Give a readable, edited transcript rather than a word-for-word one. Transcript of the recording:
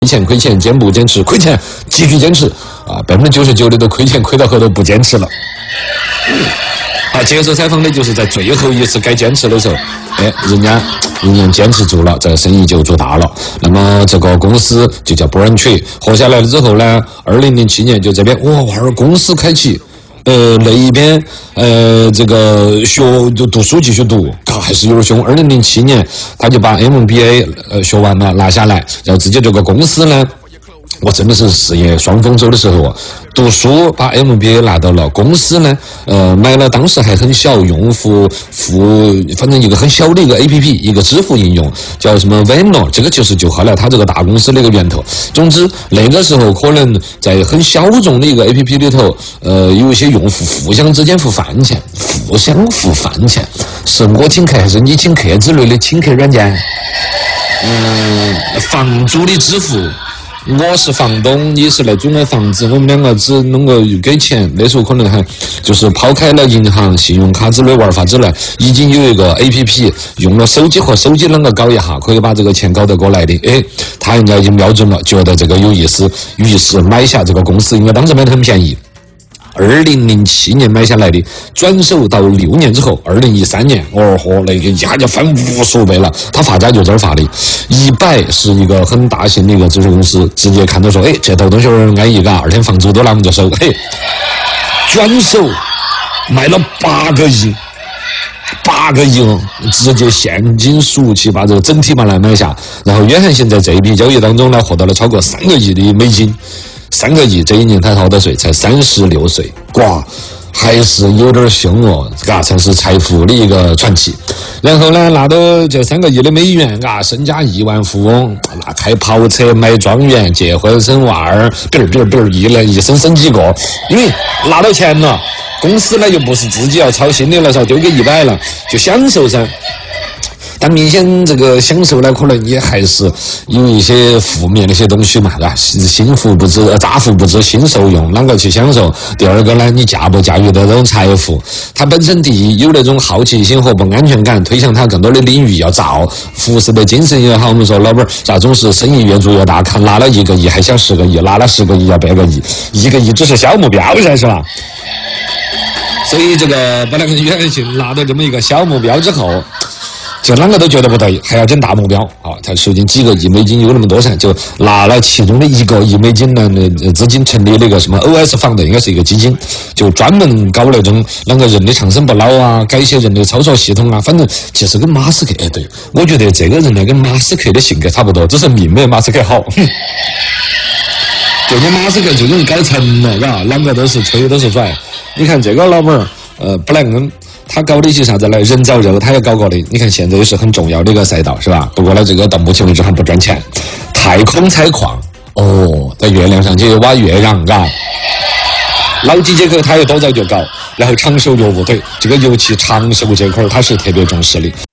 亏钱，坚不坚持？亏钱继续坚持啊！99%的都亏钱，亏到后头不坚持了。接受采访的就是在最后一次该坚持的时候，人家坚持住了，这生意就做大了。那么这个公司就叫 Braintree， 活下来了之后呢，2007年就这边公司开启。那一边这个读书继续读，还是有点凶。2007年他就把 MBA 学完了拿下来，然后自己这个公司呢，我真的是事业双丰收的时候，读书把 MBA 拿到了，公司呢买了当时还很小，用户反正一个很小的一个 APP， 一个支付应用叫什么 Venmo， 这个就后来他这个大公司的一个源头。总之那个时候可能在很小众的一个 APP 里头，有一些用户互相之间付饭钱，是我请客还是你请客之类的请客软件。房租的支付。我是房东，你是来租我房子，我们两个只能够给钱。那时候可能还就是抛开了银行、信用卡之类玩法之类，已经有一个 APP 用了手机和手机啷个搞一下，可以把这个钱搞得过来的。他应该已经瞄准了，觉得这个有意思，于是买下这个公司，因为当时买得很便宜。2007年买下来的，转手到6年之后，2013年，那个一下就翻无数倍了。他发家就这儿发的，100是一个很大型的一个指数公司，直接看到说，这头东西安逸2天房租都拿我们就收，转手卖了8个亿直接现金赎起，把这个整体来买下。然后约翰逊在这一笔交易当中呢，获得了超过3个亿的美金。3个亿，这一年他掏的税才36岁，还是有点凶才是财富的一个传奇。然后呢，拿到这3个亿的美元，身家亿万富翁，开跑车、买庄园、结婚生娃儿，一生生几个，因为拿到钱了，公司呢又不是自己要操心的了，丢给100了，就享受噻。但明显这个享受呢，可能也还是有一些负面的一些东西嘛，是吧？心腹不知杂腹不知心受用，啷个去享受？第二个呢，你驾不驾驭的这种财富？他本身第一有那种好奇心和不安全感，推向他更多的领域要造，服饰的精神也好。我们说老板咋总是生意越做越大，看拿了1个亿还想10个亿，拿了10个亿要100个亿，1个亿只是小目标噻，是吧？所以这个本来跟约翰逊拿到这么一个小目标之后。就啷个都觉得不对，还要整大目标他手进几个亿美金有那么多噻，就拿了其中的1个亿美金的资金成立了一个什么 OS 房的，应该是一个基金，就专门搞那种啷个人的长生不老改一些人的操作系统反正其实跟马斯克对，我觉得这个人呢跟马斯克的性格差不多，只是命没马斯克好。就跟马斯克就容易搞成了，啷个都是吹都是拽。你看这个老板布莱恩。他搞的一些啥子呢？人造肉他也搞过的，你看现在也是很重要的一个赛道，是吧？不过呢，这个到目前为止还不赚钱。太空采矿，在月亮上去挖月壤，脑机接口他也多早就搞，然后长寿药物对这个尤其长寿这块他是特别重视的。